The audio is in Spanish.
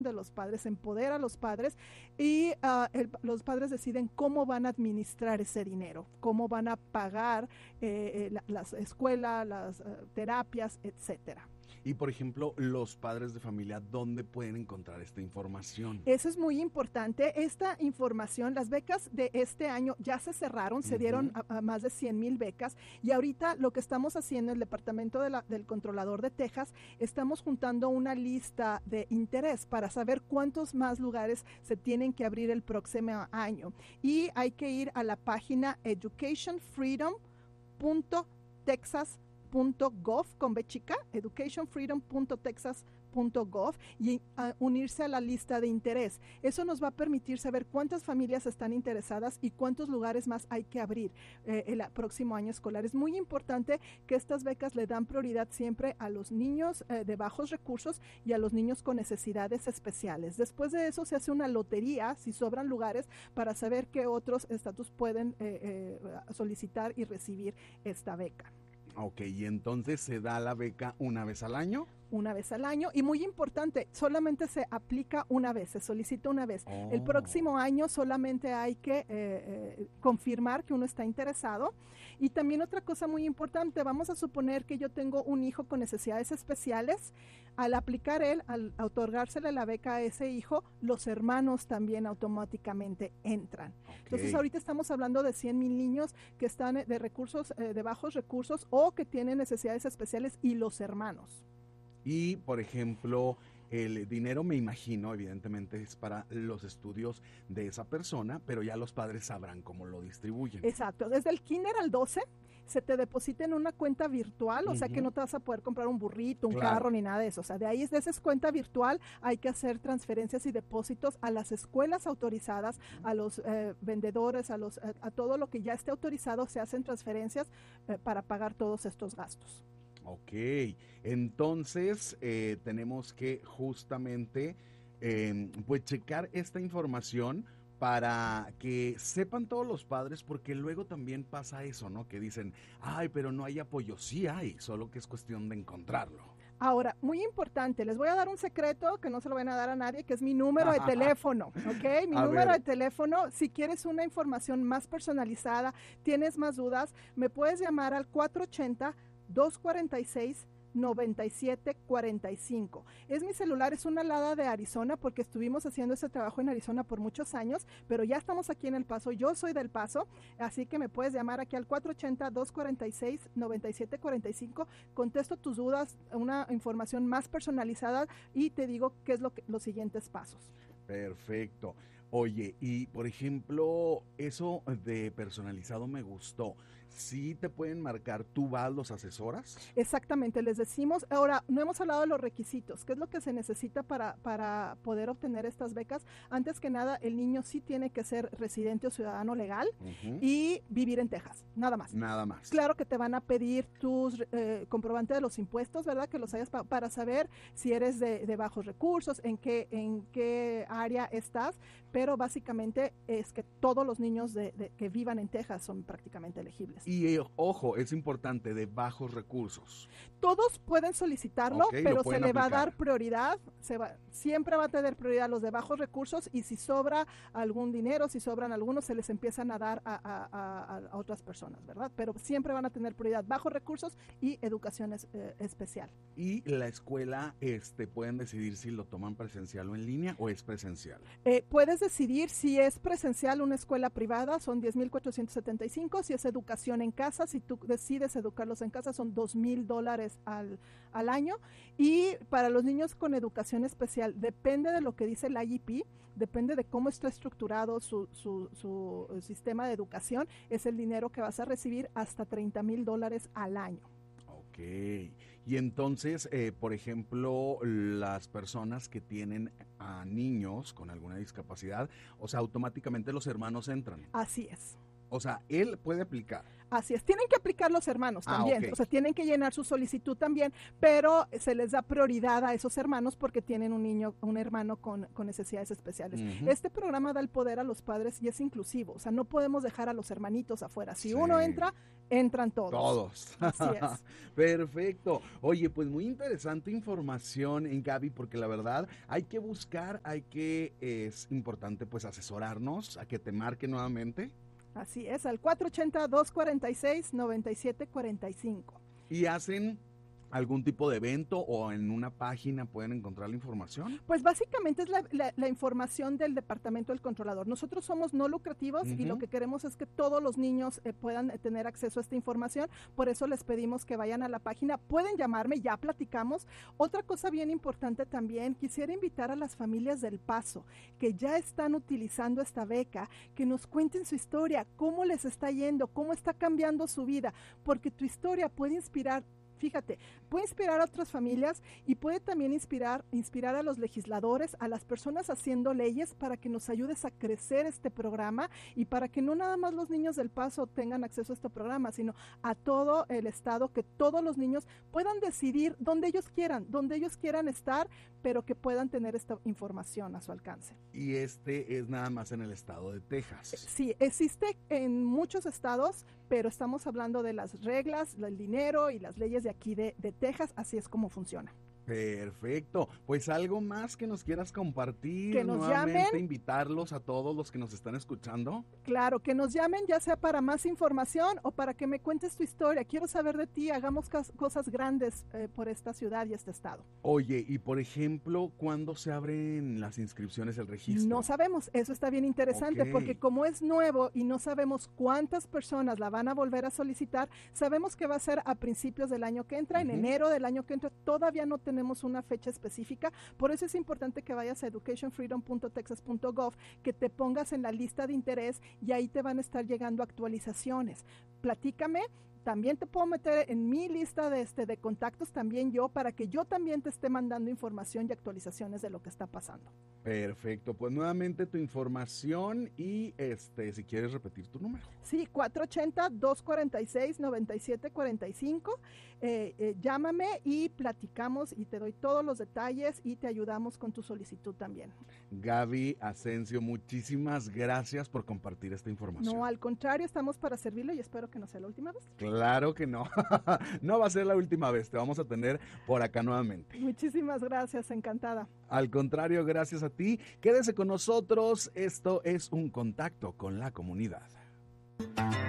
de los padres, empodera a los padres y los padres deciden cómo van a administrar ese dinero, cómo van a pagar las escuelas, las terapias, etcétera. Y por ejemplo, los padres de familia, ¿dónde pueden encontrar esta información? Eso es muy importante. Esta información, las becas de este año ya se cerraron, se dieron a más de 100,000 becas y ahorita lo que estamos haciendo en el Departamento del Controlador de Texas, estamos juntando una lista de interés para saber cuántos más lugares se tienen que abrir el próximo año. Y hay que ir a la página educationfreedom.texas.gov con B chica, educationfreedom.texas.gov y unirse a la lista de interés. Eso nos va a permitir saber cuántas familias están interesadas y cuántos lugares más hay que abrir el próximo año escolar. Es muy importante que estas becas le dan prioridad siempre a los niños de bajos recursos y a los niños con necesidades especiales. Después de eso se hace una lotería, si sobran lugares, para saber qué otros estatus pueden solicitar y recibir esta beca. Ok, y entonces se da la beca una vez al año. Una vez al año y muy importante, solamente se aplica una vez, se solicita una vez. El próximo año solamente hay que confirmar que uno está interesado. Y también otra cosa muy importante, vamos a suponer que yo tengo un hijo con necesidades especiales. Al aplicar él, al otorgársele la beca a ese hijo, los hermanos también automáticamente entran. Okay. Entonces ahorita estamos hablando de 100,000 niños que están de recursos, de bajos recursos o que tienen necesidades especiales y los hermanos. Y, por ejemplo, el dinero, me imagino, evidentemente es para los estudios de esa persona, pero ya los padres sabrán cómo lo distribuyen. Exacto, desde el kinder al 12 se te deposita en una cuenta virtual, o sea que no te vas a poder comprar un burrito, un carro, ni nada de eso. O sea, de ahí, de esa cuenta virtual, hay que hacer transferencias y depósitos a las escuelas autorizadas, a los vendedores, a todo lo que ya esté autorizado, se hacen transferencias para pagar todos estos gastos. Ok, entonces tenemos que justamente pues checar esta información para que sepan todos los padres, porque luego también pasa eso, ¿no? Que dicen, ay, pero no hay apoyo. Sí hay, solo que es cuestión de encontrarlo. Ahora, muy importante, les voy a dar un secreto que no se lo van a dar a nadie, que es mi número de teléfono, ¿ok? Mi número de teléfono, si quieres una información más personalizada, tienes más dudas, me puedes llamar al 480-246-9745. Es mi celular, es una alada de Arizona porque estuvimos haciendo ese trabajo en Arizona por muchos años, pero ya estamos aquí en El Paso, yo soy del Paso, así que me puedes llamar aquí al 480-246-9745, contesto tus dudas, una información más personalizada y te digo qué es los siguientes pasos. Perfecto. Oye, y por ejemplo, eso de personalizado me gustó. ¿Sí te pueden marcar, tú vas, los asesoras? Exactamente, les decimos, ahora no hemos hablado de los requisitos, qué es lo que se necesita para poder obtener estas becas. Antes que nada, el niño sí tiene que ser residente o ciudadano legal y vivir en Texas, nada más. Nada más. Claro que te van a pedir tus comprobante de los impuestos, ¿verdad? Que los hayas para saber si eres de bajos recursos, en qué área estás, pero básicamente es que todos los niños que vivan en Texas son prácticamente elegibles. Y ojo, es importante, de bajos recursos. Todos pueden solicitarlo, pero se le va a dar prioridad, siempre va a tener prioridad los de bajos recursos y si sobra algún dinero, si sobran algunos, se les empiezan a dar a otras personas, ¿verdad? Pero siempre van a tener prioridad bajos recursos y educación especial. ¿Y la escuela pueden decidir si lo toman presencial o en línea o es presencial? Puedes decidir si es presencial una escuela privada, son 10,475, si es educación en casa, si tú decides educarlos en casa son $2,000 al año y para los niños con educación especial depende de lo que dice el IEP, depende de cómo está estructurado su sistema de educación, es el dinero que vas a recibir hasta $30,000 al año. Ok, y entonces, por ejemplo, las personas que tienen a niños con alguna discapacidad, o sea, automáticamente los hermanos entran. Así es. O sea, él puede aplicar. Así es, tienen que aplicar los hermanos también, ok. o sea, tienen que llenar su solicitud también, pero se les da prioridad a esos hermanos porque tienen un hermano con necesidades especiales. Ujú. Este programa da el poder a los padres y es inclusivo, o sea, no podemos dejar a los hermanitos afuera. Si Sí. uno entra, entran todos. Todos. Así es. Perfecto. Oye, pues muy interesante información, Gaby, porque la verdad hay que buscar, es importante pues asesorarnos, a que te marque nuevamente. Así es, al 480-246-9745. ¿Y hacen algún tipo de evento o en una página pueden encontrar la información? Pues básicamente es la información del Departamento del Controlador. Nosotros somos no lucrativos y lo que queremos es que todos los niños puedan tener acceso a esta información. Por eso les pedimos que vayan a la página. Pueden llamarme, ya platicamos. Otra cosa bien importante también, quisiera invitar a las familias del Paso que ya están utilizando esta beca, que nos cuenten su historia, cómo les está yendo, cómo está cambiando su vida, porque tu historia puede inspirar. Fíjate, puede inspirar a otras familias y puede también inspirar a los legisladores, a las personas haciendo leyes para que nos ayudes a crecer este programa y para que no nada más los niños del Paso tengan acceso a este programa, sino a todo el estado, que todos los niños puedan decidir donde ellos quieran estar, pero que puedan tener esta información a su alcance. Y este es nada más en el estado de Texas. Sí, existe en muchos estados, pero estamos hablando de las reglas, el dinero y las leyes de aquí de Texas, así es como funciona. Perfecto, pues algo más que nos quieras compartir, que nos nuevamente llamen, invitarlos a todos los que nos están escuchando. Claro, que nos llamen ya sea para más información o para que me cuentes tu historia. Quiero saber de ti, hagamos cosas grandes por esta ciudad y este estado. Oye, y por ejemplo, ¿cuándo se abren las inscripciones, el registro? No sabemos, eso está bien interesante, porque como es nuevo y no sabemos cuántas personas la van a volver a solicitar, sabemos que va a ser a principios del año que entra, en enero del año que entra, todavía no tenemos una fecha específica, por eso es importante que vayas a educationfreedom.texas.gov, que te pongas en la lista de interés y ahí te van a estar llegando actualizaciones. Platícame. También te puedo meter en mi lista de contactos también yo, para que yo también te esté mandando información y actualizaciones de lo que está pasando. Perfecto, pues nuevamente tu información y si quieres repetir tu número. Sí, 480-246-9745. Llámame y platicamos y te doy todos los detalles y te ayudamos con tu solicitud también. Gaby Asensio, muchísimas gracias por compartir esta información. No, al contrario, estamos para servirlo y espero que no sea la última vez. Claro que no, no va a ser la última vez, te vamos a tener por acá nuevamente. Muchísimas gracias, encantada. Al contrario, gracias a ti, quédese con nosotros, esto es Un Contacto con la Comunidad.